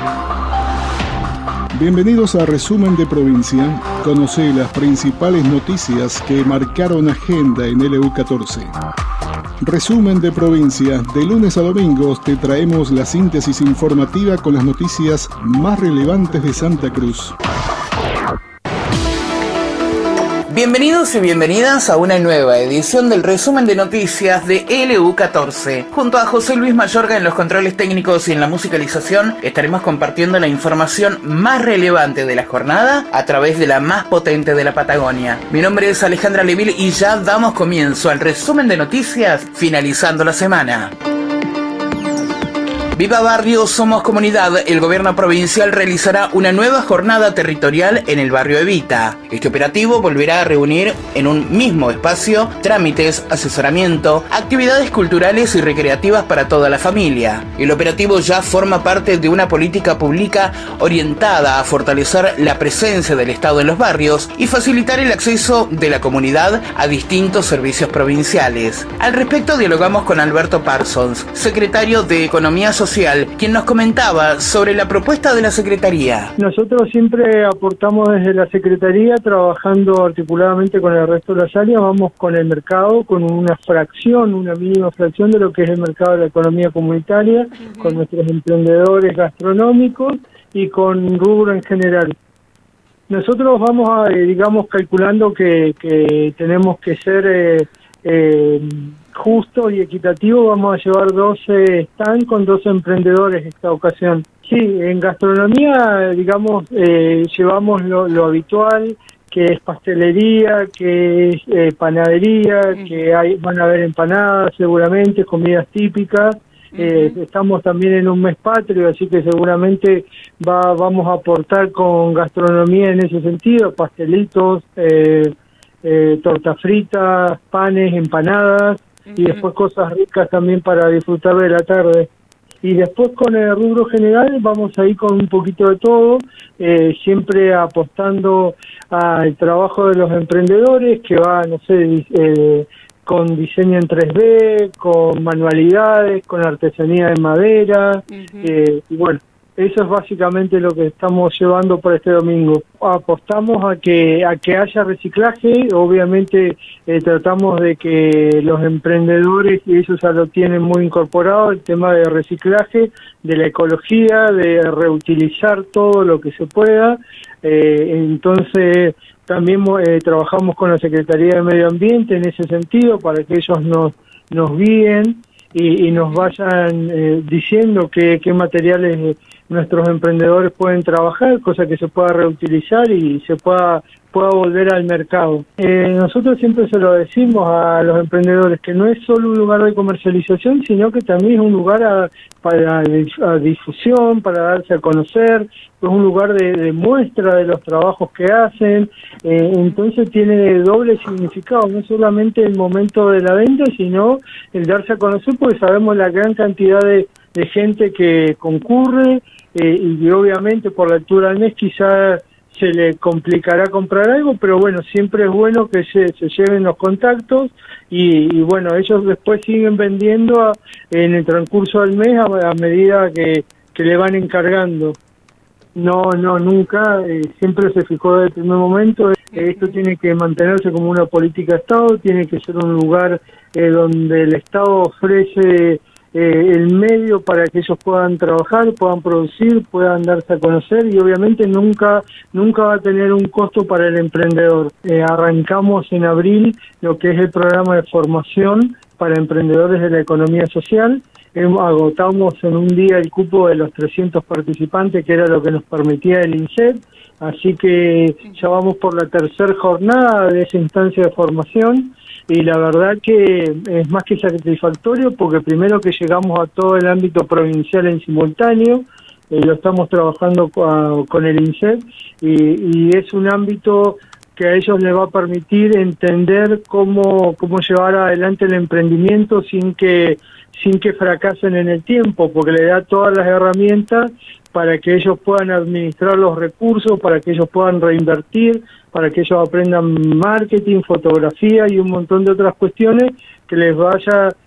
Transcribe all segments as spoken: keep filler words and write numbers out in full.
Bienvenidos a Resumen de Provincia. Conoce las principales noticias que marcaron agenda en L U catorce. Resumen de Provincia. De lunes a domingos te traemos la síntesis informativa con las noticias más relevantes de Santa Cruz. Bienvenidos y bienvenidas a una nueva edición del resumen de noticias de L U catorce. Junto a José Luis Mayorga en los controles técnicos y en la musicalización, estaremos compartiendo la información más relevante de la jornada a través de la más potente de la Patagonia. Mi nombre es Alejandra Leville y ya damos comienzo al resumen de noticias finalizando la semana. Viva Barrio, Somos Comunidad. El gobierno provincial realizará una nueva jornada territorial en el barrio Evita. Este operativo volverá a reunir en un mismo espacio trámites, asesoramiento, actividades culturales y recreativas para toda la familia. El operativo ya forma parte de una política pública orientada a fortalecer la presencia del Estado en los barrios y facilitar el acceso de la comunidad a distintos servicios provinciales. Al respecto dialogamos con Alberto Parsons, secretario de Economía Social, Social, quien nos comentaba sobre la propuesta de la Secretaría. Nosotros siempre aportamos desde la Secretaría, trabajando articuladamente con el resto de las áreas, vamos con el mercado, con una fracción, una mínima fracción de lo que es el mercado de la economía comunitaria, uh-huh. con nuestros emprendedores gastronómicos y con rubro en general. Nosotros vamos, a, eh, digamos, calculando que, que tenemos que ser eh, eh, justos y equitativos. Vamos a llevar doce stands con doce emprendedores esta ocasión. Sí, en gastronomía, digamos, eh, llevamos lo, lo habitual, que es pastelería, que es eh, panadería, uh-huh. que hay, van a haber empanadas seguramente, comidas típicas. Eh, uh-huh. Estamos también en un mes patrio, así que seguramente va, vamos a aportar con gastronomía en ese sentido, pastelitos, eh, eh, torta fritas, panes, empanadas, uh-huh. y después cosas ricas también para disfrutar de la tarde. Y después con el rubro general vamos a ir con un poquito de todo, eh, siempre apostando al trabajo de los emprendedores, que va, no sé, eh, con diseño en tres D, con manualidades, con artesanía de madera, uh-huh. eh, y bueno, eso es básicamente lo que estamos llevando para este domingo. Apostamos a que a que haya reciclaje, obviamente eh, tratamos de que los emprendedores, y ellos ya lo tienen muy incorporado, el tema de reciclaje, de la ecología, de reutilizar todo lo que se pueda. Eh, entonces también eh, trabajamos con la Secretaría de Medio Ambiente en ese sentido para que ellos nos, nos guíen y, y nos vayan eh, diciendo qué, qué materiales eh, nuestros emprendedores pueden trabajar, cosa que se pueda reutilizar y se pueda pueda volver al mercado. Eh, nosotros siempre se lo decimos a los emprendedores que no es solo un lugar de comercialización, sino que también es un lugar a, para a difusión, para darse a conocer, es un lugar de, de muestra de los trabajos que hacen, eh, entonces tiene doble significado, no solamente el momento de la venta, sino el darse a conocer, porque sabemos la gran cantidad de, de gente que concurre, eh, y obviamente por la altura del mes quizá se le complicará comprar algo, pero bueno, siempre es bueno que se, se lleven los contactos y, y bueno, ellos después siguen vendiendo a, en el transcurso del mes a, a medida que, que le van encargando. No, no, nunca, eh, siempre se fijó desde el primer momento, eh, esto tiene que mantenerse como una política de Estado, tiene que ser un lugar eh, donde el Estado ofrece Eh, el medio para que ellos puedan trabajar, puedan producir, puedan darse a conocer y obviamente nunca nunca va a tener un costo para el emprendedor. Eh, arrancamos en abril lo que es el programa de formación para emprendedores de la economía social. Eh, agotamos en un día el cupo de los trescientos participantes, que era lo que nos permitía el INSET, así que ya vamos por la tercera jornada de esa instancia de formación. Y la verdad que es más que satisfactorio porque primero que llegamos a todo el ámbito provincial en simultáneo, eh, lo estamos trabajando con, con el INSET y, y es un ámbito que a ellos les va a permitir entender cómo, cómo llevar adelante el emprendimiento sin que, sin que fracasen en el tiempo, porque le da todas las herramientas para que ellos puedan administrar los recursos, para que ellos puedan reinvertir, para que ellos aprendan marketing, fotografía y un montón de otras cuestiones que les vaya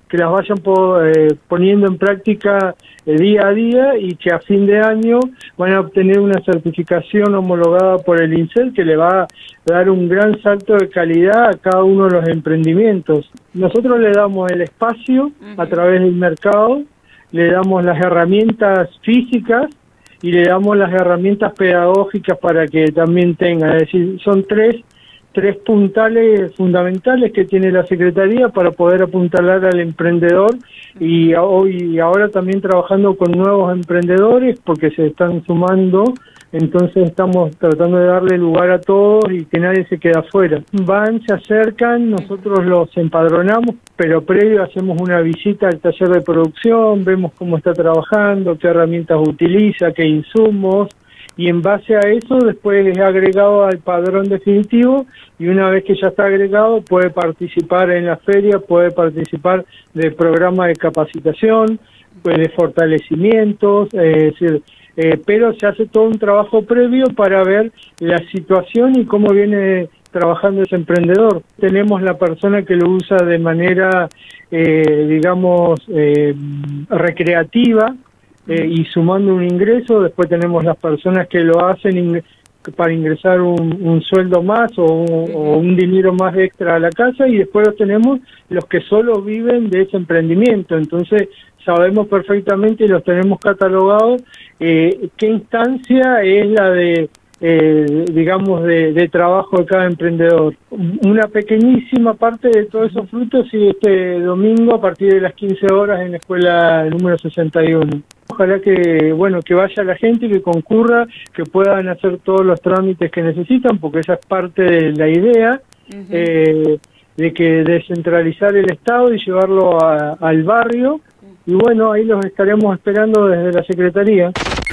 que las vayan po, eh, poniendo en práctica eh, día a día y que a fin de año van a obtener una certificación homologada por el INSEAD que le va a dar un gran salto de calidad a cada uno de los emprendimientos. Nosotros le damos el espacio a través del mercado, le damos las herramientas físicas y le damos las herramientas pedagógicas para que también tengan. Es decir, son tres tres puntales fundamentales que tiene la Secretaría para poder apuntalar al emprendedor y hoy ahora también trabajando con nuevos emprendedores porque se están sumando, entonces estamos tratando de darle lugar a todos y que nadie se quede afuera. Van, se acercan, nosotros los empadronamos, pero previo hacemos una visita al taller de producción, vemos cómo está trabajando, qué herramientas utiliza, qué insumos, y en base a eso después es agregado al padrón definitivo y una vez que ya está agregado puede participar en la feria, puede participar del programa de capacitación, pues de fortalecimientos, eh, es decir, eh, pero se hace todo un trabajo previo para ver la situación y cómo viene trabajando ese emprendedor. Tenemos la persona que lo usa de manera, eh, digamos, eh, recreativa, Eh, y sumando un ingreso, después tenemos las personas que lo hacen ing para ingresar un, un sueldo más o un, o un dinero más extra a la casa, y después tenemos los que solo viven de ese emprendimiento. Entonces sabemos perfectamente y los tenemos catalogados eh, qué instancia es la de Eh, digamos, de, de trabajo de cada emprendedor. Una pequeñísima parte de todos esos frutos sigue este domingo a partir de las quince horas en la escuela número sesenta y uno. Ojalá que, bueno, que vaya la gente, que concurra, que puedan hacer todos los trámites que necesitan, porque esa es parte de la idea, uh-huh. eh, de que descentralizar el Estado y llevarlo a, al barrio. Y bueno, ahí los estaremos esperando desde la Secretaría.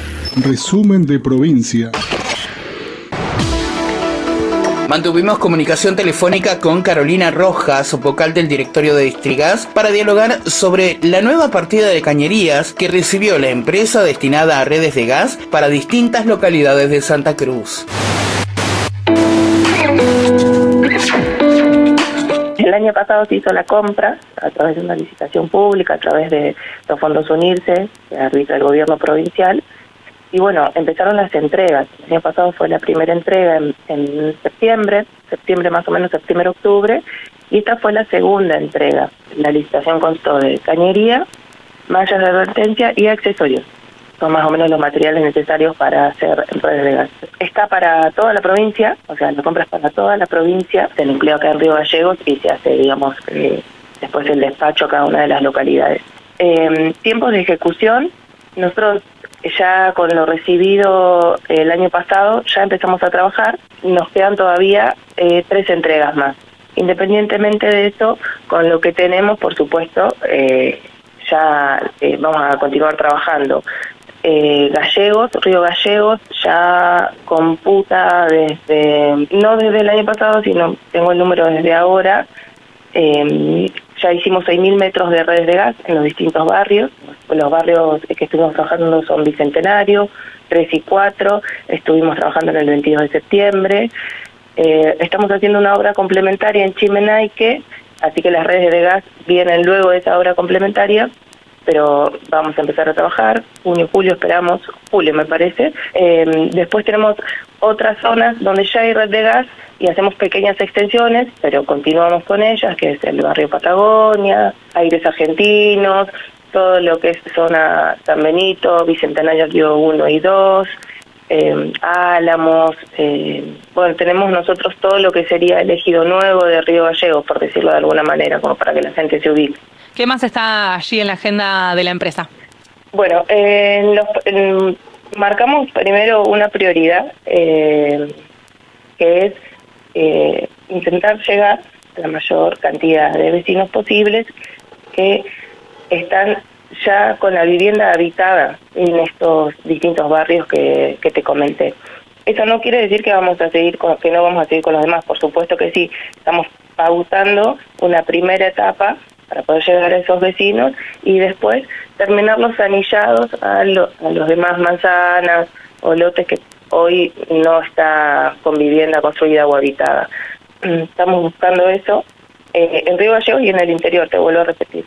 Resumen de provincia. Mantuvimos comunicación telefónica con Carolina Rojas, vocal del directorio de Distrigas, para dialogar sobre la nueva partida de cañerías que recibió la empresa destinada a redes de gas para distintas localidades de Santa Cruz. El año pasado se hizo la compra a través de una licitación pública, a través de los fondos Unirse, que arbitra el gobierno provincial. Y bueno, empezaron las entregas. El año pasado fue la primera entrega en, en septiembre, septiembre más o menos, septiembre-octubre, y esta fue la segunda entrega. La licitación constó de cañería, mallas de advertencia y accesorios. Son más o menos los materiales necesarios para hacer redes de gas. Está para toda la provincia, o sea, la compra es para toda la provincia, se emplea acá en Río Gallegos y se hace, digamos, eh, después el despacho a cada una de las localidades. Eh, tiempos de ejecución, nosotros ya con lo recibido el año pasado ya empezamos a trabajar, nos quedan todavía eh, tres entregas más. Independientemente de eso, con lo que tenemos, por supuesto, eh, ya eh, vamos a continuar trabajando. Eh, Gallegos, Río Gallegos, ya computa desde, no desde el año pasado, sino tengo el número desde ahora, eh, ya hicimos seis mil metros de redes de gas en los distintos barrios. Los barrios que estuvimos trabajando son Bicentenario, tres y cuatro, estuvimos trabajando en el veintidós de septiembre. Eh, estamos haciendo una obra complementaria en Chimenaique, así que las redes de gas vienen luego de esa obra complementaria, pero vamos a empezar a trabajar, junio, julio, esperamos, julio me parece. Eh, después tenemos otras zonas donde ya hay red de gas y hacemos pequeñas extensiones, pero continuamos con ellas, que es el barrio Patagonia, Aires Argentinos, todo lo que es zona San Benito, Bicentenario Río uno y dos, eh, Álamos, eh, bueno, tenemos nosotros todo lo que sería el ejido nuevo de Río Gallegos, por decirlo de alguna manera, como para que la gente se ubique. ¿Qué más está allí en la agenda de la empresa? Bueno, eh, en los, en, marcamos primero una prioridad, eh, que es eh, intentar llegar a la mayor cantidad de vecinos posibles que están ya con la vivienda habitada en estos distintos barrios que, que te comenté. Eso no quiere decir que vamos a seguir con, que no vamos a seguir con los demás, por supuesto que sí. Estamos pautando una primera etapa para poder llegar a esos vecinos y después terminar los anillados a, lo, a los demás manzanas o lotes que hoy no está con vivienda construida o habitada. Estamos buscando eso eh, en Río Gallegos y en el interior, te vuelvo a repetir.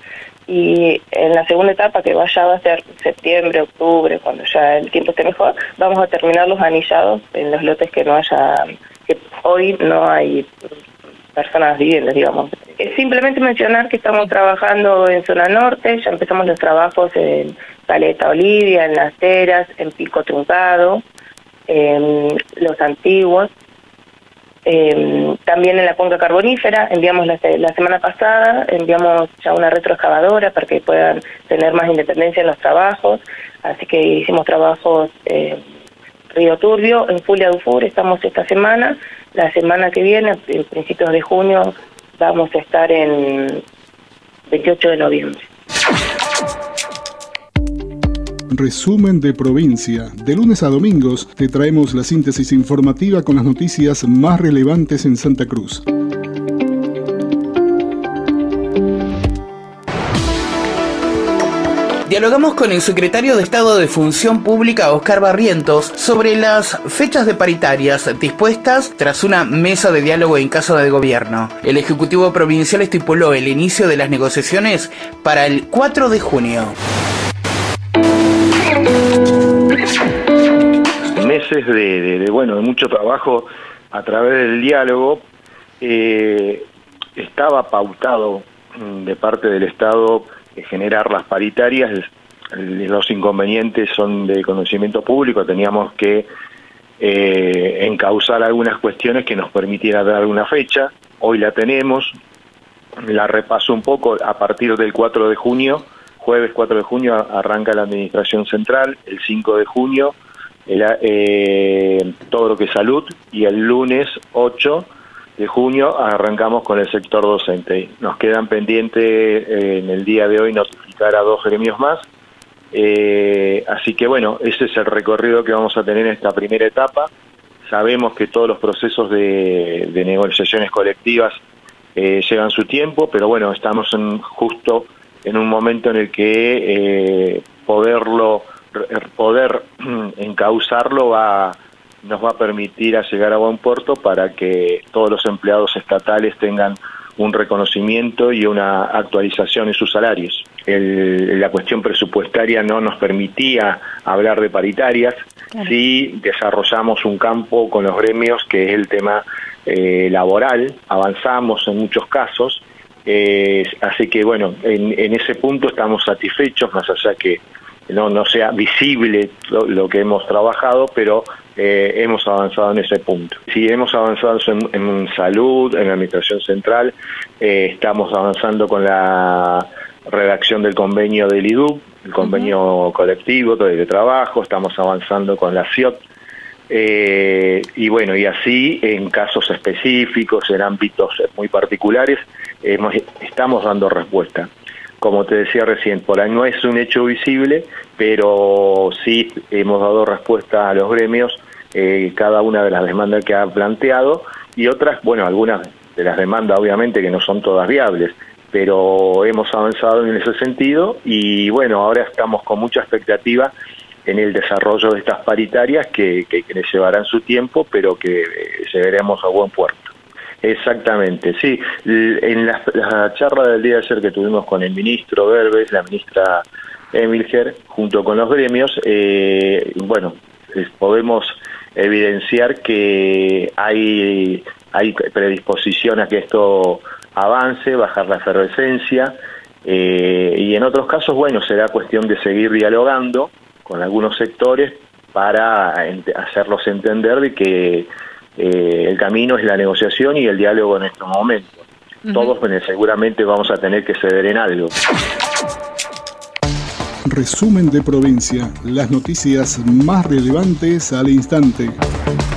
y en la segunda etapa, que ya va a ser septiembre, octubre, cuando ya el tiempo esté mejor, vamos a terminar los anillados en los lotes que no haya, que hoy no hay personas viviendo, digamos. Es simplemente mencionar que estamos trabajando en zona norte, ya empezamos los trabajos en Caleta Olivia, en Las Heras, en Pico Truncado, en Los Antiguos, eh, también en la cuenca carbonífera. Enviamos la, la semana pasada, enviamos ya una retroexcavadora para que puedan tener más independencia en los trabajos, así que hicimos trabajos en Río Turbio, en Fulia Dufour, estamos esta semana. La semana que viene, en principios de junio, vamos a estar en veintiocho de noviembre. Resumen de provincia. De lunes a domingos te traemos la síntesis informativa con las noticias más relevantes en Santa Cruz. Dialogamos con el secretario de Estado de Función Pública, Oscar Barrientos, sobre las fechas de paritarias dispuestas tras una mesa de diálogo en Casa de Gobierno. El Ejecutivo Provincial estipuló el inicio de las negociaciones para el cuatro de junio. Meses de, de, de bueno de mucho trabajo a través del diálogo. eh, estaba pautado de parte del Estado generar las paritarias. Los inconvenientes son de conocimiento público, teníamos que eh, encauzar algunas cuestiones que nos permitieran dar una fecha. Hoy la tenemos, la repaso un poco. A partir del cuatro de junio, jueves cuatro de junio, arranca la Administración Central. El cinco de junio el, eh, todo lo que es salud, y el lunes ocho de junio arrancamos con el sector docente. Nos quedan pendientes eh, en el día de hoy notificar a dos gremios más, eh, así que bueno, ese es el recorrido que vamos a tener en esta primera etapa. Sabemos que todos los procesos de, de negociaciones colectivas eh, llevan su tiempo, pero bueno, estamos en, justo en un momento en el que eh, poderlo poder encauzarlo va nos va a permitir a llegar a buen puerto para que todos los empleados estatales tengan un reconocimiento y una actualización en sus salarios. El, la cuestión presupuestaria no nos permitía hablar de paritarias. Claro. Sí desarrollamos un campo con los gremios que es el tema eh, laboral, avanzamos en muchos casos, eh, así que bueno, en, en ese punto estamos satisfechos, más allá que no, no sea visible lo, lo que hemos trabajado, pero eh, hemos avanzado en ese punto. Sí, hemos avanzado en, en salud, en la Administración Central, eh, estamos avanzando con la redacción del convenio del I D U, el convenio uh-huh. colectivo de, de trabajo, estamos avanzando con la C I O T, eh, y bueno, y así en casos específicos, en ámbitos muy particulares, hemos, estamos dando respuesta. Como te decía recién, por ahí no es un hecho visible, pero sí hemos dado respuesta a los gremios, eh, cada una de las demandas que ha planteado, y otras, bueno, algunas de las demandas obviamente que no son todas viables, pero hemos avanzado en ese sentido, y bueno, ahora estamos con mucha expectativa en el desarrollo de estas paritarias que, que, que llevarán su tiempo, pero que eh, llegaremos a buen puerto. Exactamente, sí. En la, la charla del día de ayer que tuvimos con el ministro Berbes, la ministra Emilger, junto con los gremios, eh, bueno, podemos evidenciar que hay, hay predisposición a que esto avance, bajar la efervescencia, eh, y en otros casos, bueno, será cuestión de seguir dialogando con algunos sectores para ent- hacerlos entender de que Eh, el camino es la negociación y el diálogo en estos momentos. Uh-huh. Todos bueno, seguramente vamos a tener que ceder en algo. Resumen de provincia, las noticias más relevantes al instante.